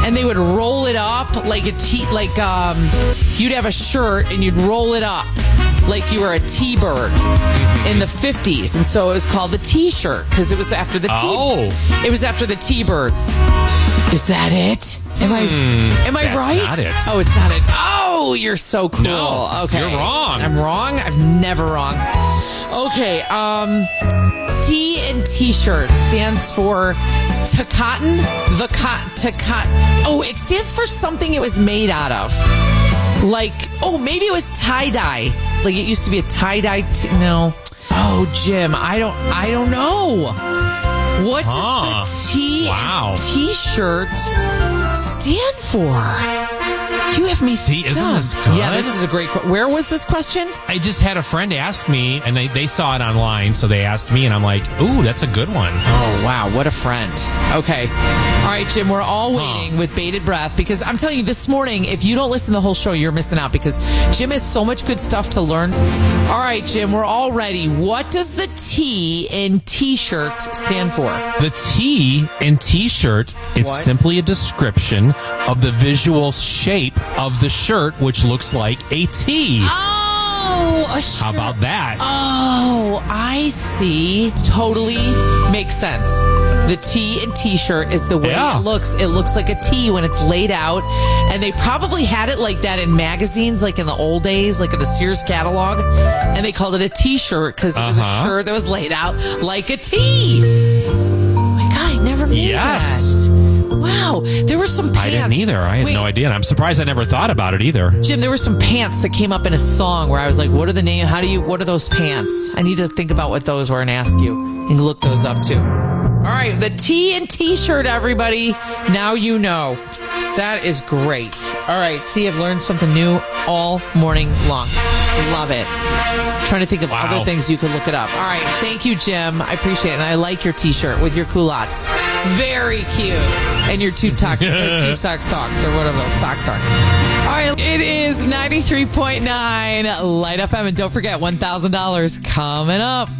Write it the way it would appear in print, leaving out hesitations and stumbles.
and they would roll it up like you'd have a shirt and you'd roll it up like you were a T-bird in the 50s, and so it was called the T-shirt because it was after the It was after the T-birds. Is that it? Am I right? That's not it. Oh, it's not it. Oh, you're so cool. No, okay, you're wrong. I'm wrong. I'm never wrong. Okay, T in T-shirt stands for cotton. Oh, it stands for something it was made out of. Like, maybe it was tie-dye. Like it used to be a tie-dye. No. Oh, Jim, I don't know. What does the T in T-shirt stand for? You have me stumped. Isn't this good? Yeah, this is a great question. Where was this question? I just had a friend ask me, and they saw it online, so they asked me, and I'm like, ooh, that's a good one. Oh, wow. What a friend. Okay. All right, Jim, we're all waiting with bated breath because I'm telling you, this morning, if you don't listen to the whole show, you're missing out because Jim has so much good stuff to learn. All right, Jim, we're all ready. What does the T in T-shirt stand for? The T in T-shirt, it's simply a description of the visual shape of the shirt, which looks like a T. Oh, a shirt. How about that? Oh, I see. Totally makes sense. The T in T-shirt is the way it looks. It looks like a T when it's laid out. And they probably had it like that in magazines, like in the old days, like in the Sears catalog. And they called it a T-shirt because it was a shirt that was laid out like a T. Oh my God, I never knew that. Wow, there were some pants. I didn't either. I had no idea. And I'm surprised I never thought about it either. Jim, there were some pants that came up in a song where I was like, what are the name? What are those pants? I need to think about what those were and ask you and look those up too. All right, the T in T-shirt, everybody. Now you know. That is great. All right, see, I've learned something new all morning long. Love it. Trying to think of other things you could look it up. All right, thank you, Jim. I appreciate it. And I like your T-shirt with your culottes. Very cute. And your tube sock socks or whatever those socks are. All right, it is 93.9 Light FM. And don't forget, $1,000 coming up.